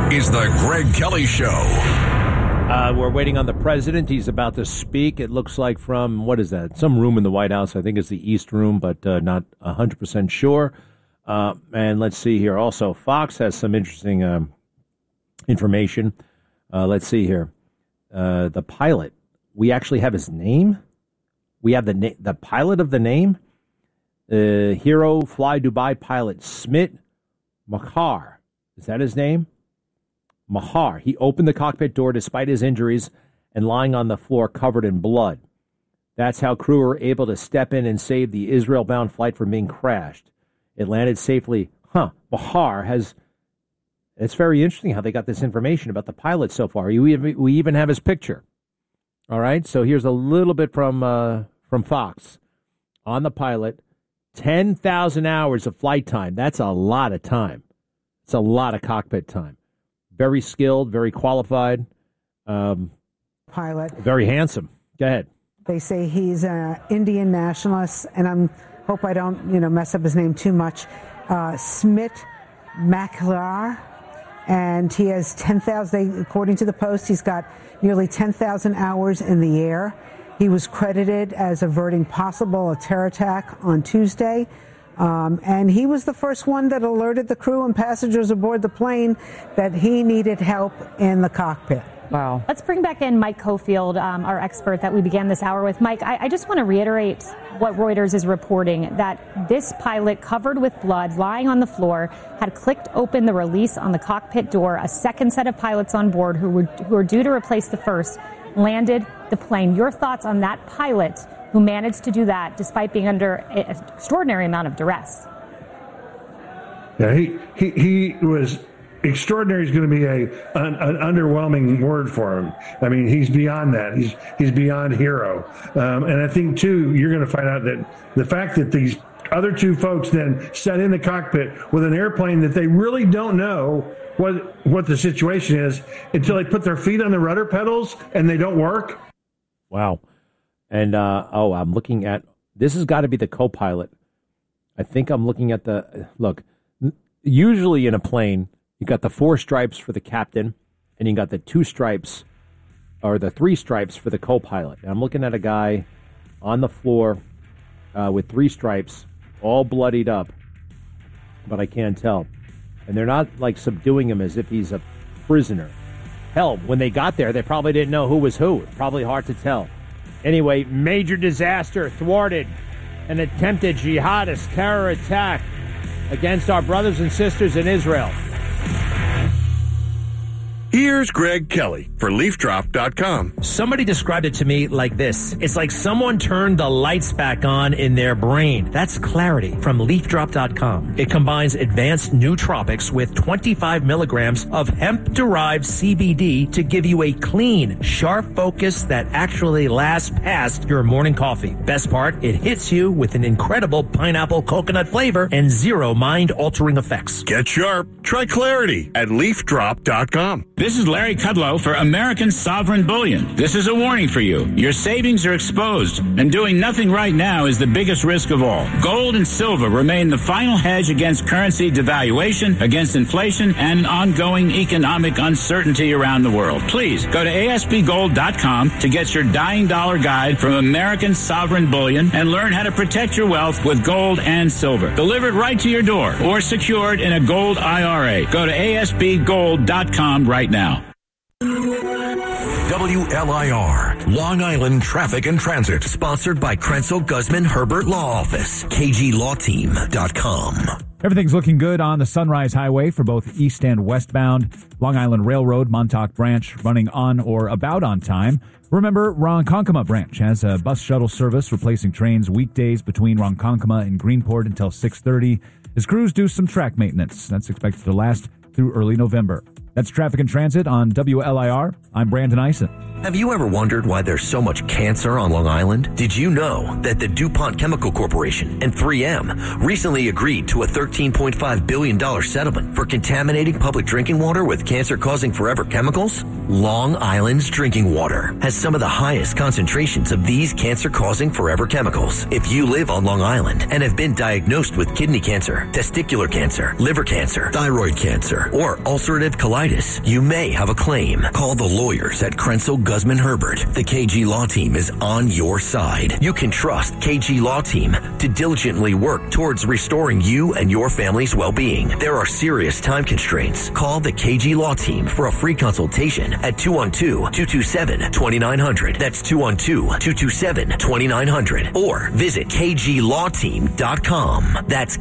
is the Greg Kelly Show. We're waiting on the president. He's about to speak. It looks like from, what is that? Some room in the White House. I think it's the East Room, but not 100% sure. And let's see here. Also, Fox has some interesting information. Let's see here. The pilot. We actually have his name. We have the pilot of the name. Hero Fly Dubai pilot Smit Mahar. Is that his name? Mahar. He opened the cockpit door despite his injuries and lying on the floor covered in blood. That's how crew were able to step in and save the Israel-bound flight from being crashed. It landed safely. Mahar has... It's very interesting how they got this information about the pilot so far. We even have his picture. All right, so here's a little bit from Fox on the pilot. 10,000 hours of flight time. That's a lot of time. It's a lot of cockpit time. Very skilled, very qualified. Pilot. Very handsome. Go ahead. They say he's an Indian nationalist, and hope I don't mess up his name too much. Smit Mahar. And he has 10,000, according to the Post, he's got nearly 10,000 hours in the air. He was credited as averting possible a terror attack on Tuesday. And he was the first one that alerted the crew and passengers aboard the plane that he needed help in the cockpit. Wow. Let's bring back in Mike Cofield, our expert that we began this hour with. Mike, I just want to reiterate what Reuters is reporting, that this pilot, covered with blood, lying on the floor, had clicked open the release on the cockpit door. A second set of pilots on board who were due to replace the first landed the plane. Your thoughts on that pilot who managed to do that despite being under an extraordinary amount of duress? Yeah, he was... Extraordinary is going to be an underwhelming word for him. I mean, he's beyond that. He's beyond hero. And I think, too, you're going to find out that the fact that these other two folks then sat in the cockpit with an airplane that they really don't know what the situation is until they put their feet on the rudder pedals and they don't work. Wow. And, I'm looking at, this has got to be the co-pilot. I think I'm looking at look, usually in a plane, you got the 4 stripes for the captain, and you got the 2 stripes, or the 3 stripes for the co-pilot. And I'm looking at a guy on the floor with 3 stripes, all bloodied up, but I can't tell. And they're not, like, subduing him as if he's a prisoner. Hell, when they got there, they probably didn't know who was who. Probably hard to tell. Anyway, major disaster thwarted. An attempted jihadist terror attack against our brothers and sisters in Israel. Here's Greg Kelly for LeafDrop.com. Somebody described it to me like this. It's like someone turned the lights back on in their brain. That's clarity from LeafDrop.com. It combines advanced nootropics with 25 milligrams of hemp-derived CBD to give you a clean, sharp focus that actually lasts past your morning coffee. Best part, it hits you with an incredible pineapple coconut flavor and 0 mind-altering effects. Get sharp. Try clarity at LeafDrop.com. This is Larry Kudlow for American Sovereign Bullion. This is a warning for you. Your savings are exposed, and doing nothing right now is the biggest risk of all. Gold and silver remain the final hedge against currency devaluation, against inflation, and ongoing economic uncertainty around the world. Please go to ASPGold.com to get your dying dollar guide from American Sovereign Bullion and learn how to protect your wealth with gold and silver. Delivered right to your door or secured in a gold IRA. Go to ASPGold.com right now. WLIR, Long Island Traffic and Transit, sponsored by Krenzel Guzman Herbert Law Office, KGLawTeam.com. Everything's looking good on the Sunrise Highway for both east and westbound. Long Island Railroad, Montauk Branch, running on or about on time. Remember, Ronkonkoma Branch has a bus shuttle service replacing trains weekdays between Ronkonkoma and Greenport until 6:30 as crews do some track maintenance. That's expected to last through early November. That's Traffic and Transit on WLIR. I'm Brandon Eisen. Have you ever wondered why there's so much cancer on Long Island? Did you know that the DuPont Chemical Corporation and 3M recently agreed to a $13.5 billion settlement for contaminating public drinking water with cancer-causing forever chemicals? Long Island's drinking water has some of the highest concentrations of these cancer-causing forever chemicals. If you live on Long Island and have been diagnosed with kidney cancer, testicular cancer, liver cancer, thyroid cancer, or ulcerative colitis, you may have a claim. Call the lawyers at Krenzel Guzman Herbert. The KG Law Team is on your side. You can trust KG Law Team to diligently work towards restoring you and your family's well-being. There are serious time constraints. Call the KG Law Team for a free consultation at 212-227-2900. That's 212-227-2900. Or visit kglawteam.com. That's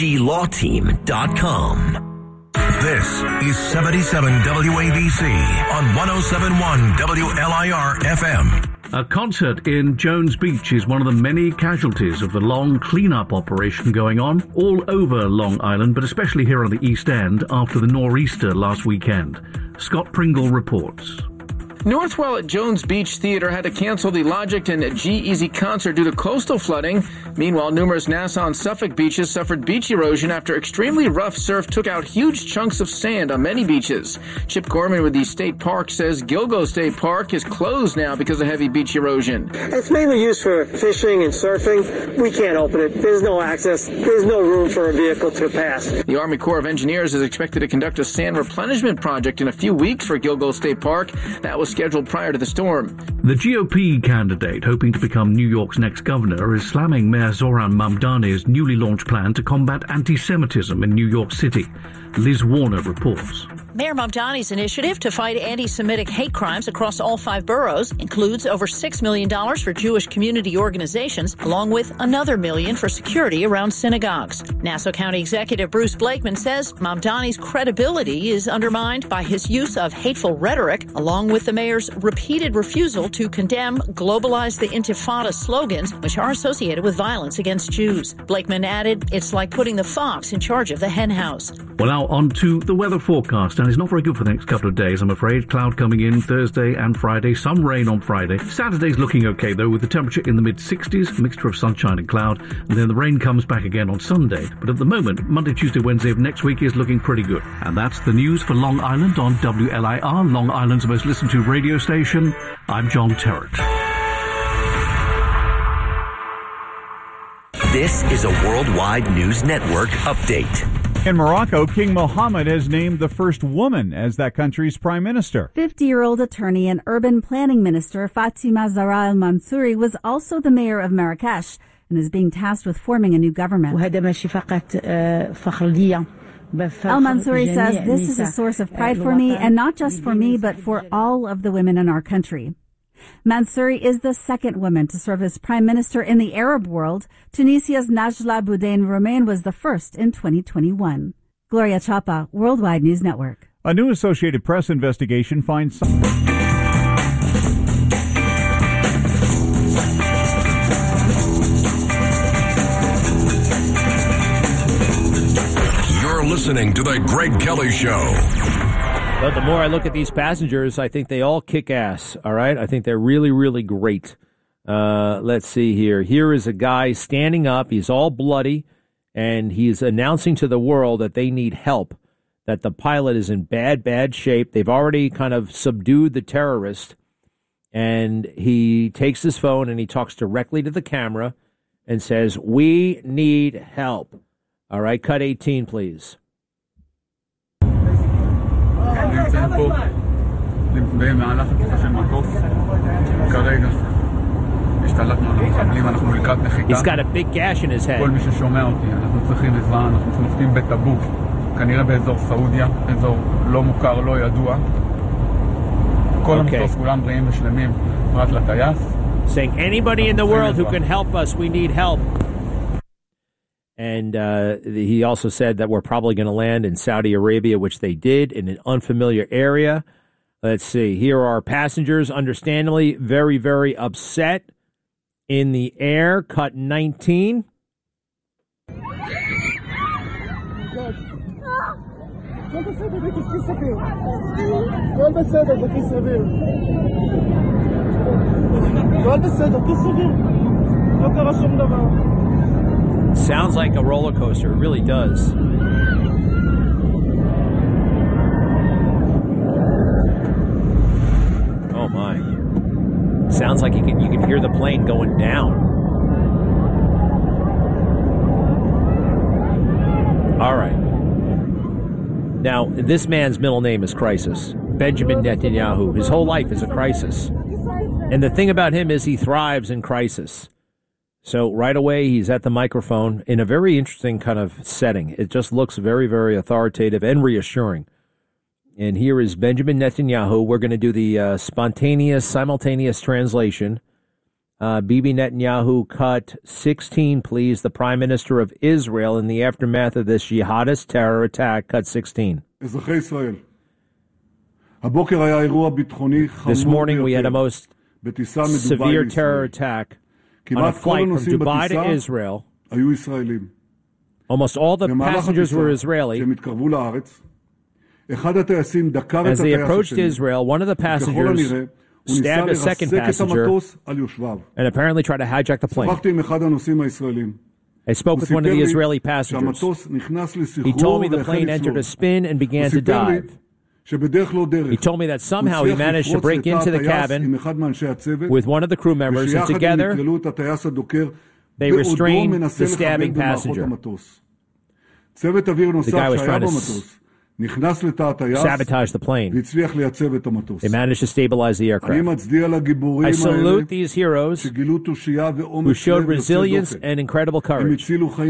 kglawteam.com. This is 77 WABC on 107.1 WLIR FM. A concert in Jones Beach is one of the many casualties of the long cleanup operation going on all over Long Island, but especially here on the East End after the nor'easter last weekend. Scott Pringle reports. Northwell at Jones Beach Theater had to cancel the Logic and G-Eazy concert due to coastal flooding. Meanwhile, numerous Nassau and Suffolk beaches suffered beach erosion after extremely rough surf took out huge chunks of sand on many beaches. Chip Gorman with the state park says Gilgo State Park is closed now because of heavy beach erosion. It's mainly used for fishing and surfing. We can't open it. There's no access. There's no room for a vehicle to pass. The Army Corps of Engineers is expected to conduct a sand replenishment project in a few weeks for Gilgo State Park. That was scheduled prior to the storm. The GOP candidate hoping to become New York's next governor is slamming Mayor Zoran Mamdani's newly launched plan to combat anti-Semitism in New York City. Liz Warner reports. Mayor Mamdani's initiative to fight anti-Semitic hate crimes across all 5 boroughs includes over $6 million for Jewish community organizations, along with another $1 million for security around synagogues. Nassau County Executive Bruce Blakeman says Mamdani's credibility is undermined by his use of hateful rhetoric, along with the mayor's repeated refusal to condemn globalize the Intifada slogans, which are associated with violence against Jews. Blakeman added, it's like putting the fox in charge of the hen house. Well, now on to the weather forecast. And it's not very good for the next couple of days, I'm afraid. Cloud coming in Thursday and Friday, some rain on Friday. Saturday's looking okay, though, with the temperature in the mid-60s, a mixture of sunshine and cloud, and then the rain comes back again on Sunday. But at the moment, Monday, Tuesday, Wednesday of next week is looking pretty good. And that's the news for Long Island on WLIR, Long Island's most listened to radio station. I'm John Terrett. This is a Worldwide News Network update. In Morocco, King Mohammed has named the first woman as that country's prime minister. 50-year-old attorney and urban planning minister Fatima Zahra Al Mansouri was also the mayor of Marrakesh and is being tasked with forming a new government. Al Mansouri says this is a source of pride for me, and not just for me, but for all of the women in our country. Mansouri is the second woman to serve as prime minister in the Arab world. Tunisia's Najla Boudin Romain was the first in 2021. Gloria Chapa, Worldwide News Network. A new Associated Press investigation finds You're listening to The Greg Kelly Show. But the more I look at these passengers, I think they all kick ass, all right? I think they're really, really great. Let's see here. Here is a guy standing up. He's all bloody, and he's announcing to the world that they need help, that the pilot is in bad, bad shape. They've already kind of subdued the terrorist, and he takes his phone and he talks directly to the camera and says, "We need help." All right, cut 18, please. נמצאים פה במהלך התקיפה של מטוס כרגע השתלטנו על המחבלים, אנחנו לקראת נחיתה. He's got a big gash in his head. כל מי ששומע אותי, אנחנו צריכים עזרה, אנחנו נוחתים בטאבוק, כנראה באזור סעודיה, אזור לא מוכר, לא ידוע. כל המטוס כולם בריאים ושלמים פרט לטייס. Saying anybody in the world who can help us, we need help. And he also said that we're probably going to land in Saudi Arabia, which they did, in an unfamiliar area. Let's see. Here are passengers, understandably, very, very upset in the air. Cut 19. Sounds like a roller coaster. It really does. Oh my! Sounds like you can hear the plane going down. All right. Now, this man's middle name is Crisis. Benjamin Netanyahu. His whole life is a crisis. And the thing about him is he thrives in crisis. So right away, he's at the microphone in a very interesting kind of setting. It just looks very, very authoritative and reassuring. And here is Benjamin Netanyahu. We're going to do the simultaneous translation. Bibi Netanyahu, cut 16, please. The Prime Minister of Israel in the aftermath of this jihadist terror attack, cut 16. This morning we had a most severe terror attack on a flight from Dubai to Israel. Almost all the passengers were Israeli. As they approached Israel, one of the passengers stabbed a second passenger and apparently tried to hijack the plane. I spoke with one of the Israeli passengers. He told me the plane entered a spin and began to dive. He told me that somehow he managed to break into the cabin with one of the crew members, and together they restrained the stabbing passenger. The guy was trying to sabotage the plane. They managed to stabilize the aircraft. I salute these heroes who showed resilience and incredible courage.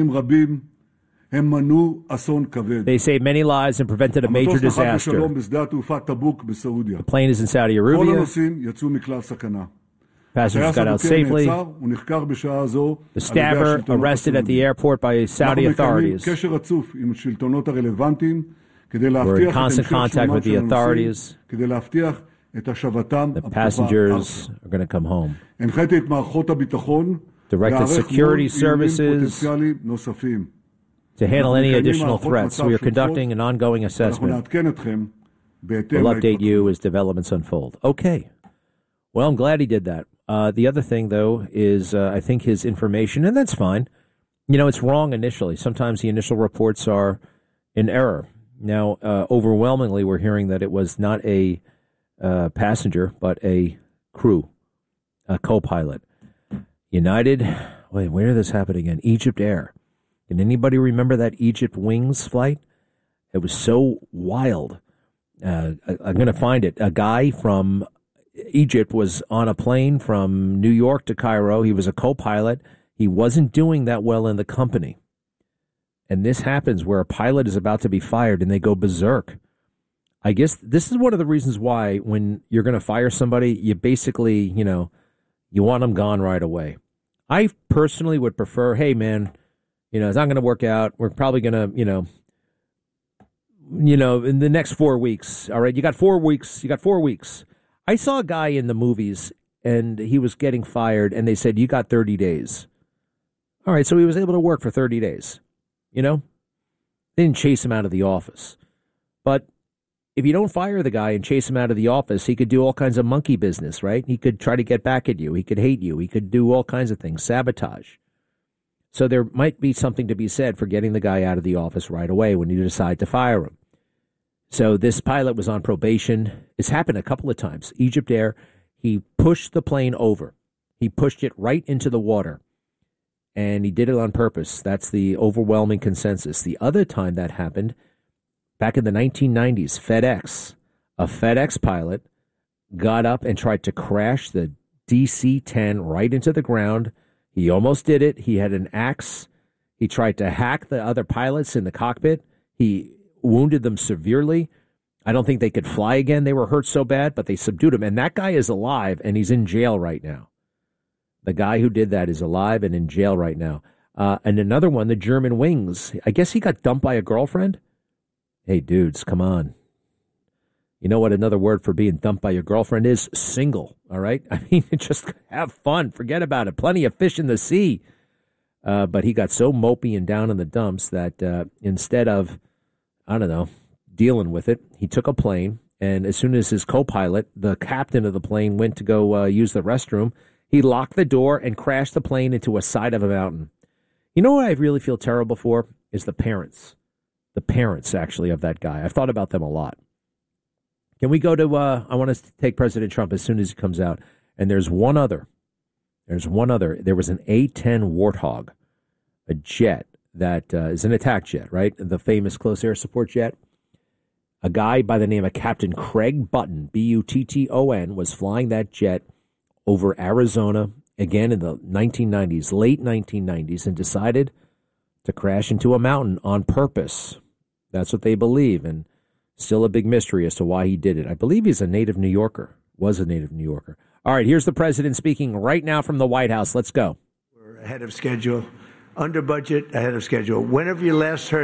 They saved many lives and prevented a major disaster. The plane is in Saudi Arabia. Passengers got out safely. The stabber arrested at the airport by Saudi authorities. We're in constant contact with the authorities. The passengers are going to come home. Directed security services to handle any additional threats. We are conducting an ongoing assessment. We'll update you as developments unfold. Okay. Well, I'm glad he did that. The other thing, though, is I think his information, and that's fine. You know, it's wrong initially. Sometimes the initial reports are in error. Now, overwhelmingly, we're hearing that it was not a passenger, but a crew, a co-pilot. United, wait, where did this happen again? Egypt Air. Can anybody remember that Egypt Wings flight? It was so wild. I'm going to find it. A guy from Egypt was on a plane from New York to Cairo. He was a co-pilot. He wasn't doing that well in the company. And this happens where a pilot is about to be fired and they go berserk. I guess this is one of the reasons why when you're going to fire somebody, you basically, you want them gone right away. I personally would prefer, hey, man, it's not going to work out. We're probably going to, in the next 4 weeks. All right, you got 4 weeks. I saw a guy in the movies and he was getting fired and they said, you got 30 days. All right, so he was able to work for 30 days. They didn't chase him out of the office. But if you don't fire the guy and chase him out of the office, he could do all kinds of monkey business, right? He could try to get back at you. He could hate you. He could do all kinds of things, sabotage. So there might be something to be said for getting the guy out of the office right away when you decide to fire him. So this pilot was on probation. It's happened a couple of times. Egypt Air, he pushed the plane over. He pushed it right into the water. And he did it on purpose. That's the overwhelming consensus. The other time that happened, back in the 1990s, a FedEx pilot got up and tried to crash the DC-10 right into the ground. He almost did it. He had an axe. He tried to hack the other pilots in the cockpit. He wounded them severely. I don't think they could fly again. They were hurt so bad, but they subdued him. And that guy is alive, and he's in jail right now. The guy who did that is alive and in jail right now. And another one, the German Wings. I guess he got dumped by a girlfriend. Hey, dudes, come on. You know what another word for being dumped by your girlfriend is? Single, all right? I mean, just have fun. Forget about it. Plenty of fish in the sea. But he got so mopey and down in the dumps that instead of, dealing with it. He took a plane, and as soon as his co-pilot, the captain of the plane, went to go use the restroom, he locked the door and crashed the plane into a side of a mountain. You know what I really feel terrible for is the parents. The parents, actually, of that guy. I've thought about them a lot. Can we go to, I want to take President Trump as soon as he comes out. And there's one other. There was an A-10 Warthog, a jet that is an attack jet, right? The famous close air support jet. A guy by the name of Captain Craig Button, B-U-T-T-O-N, was flying that jet over Arizona, again in the 1990s, late 1990s, and decided to crash into a mountain on purpose. That's what they believe, and still a big mystery as to why he did it. I believe he's a native New Yorker, was a native New Yorker. All right, here's the president speaking right now from the White House. Let's go. We're ahead of schedule, under budget, ahead of schedule. Whenever you last heard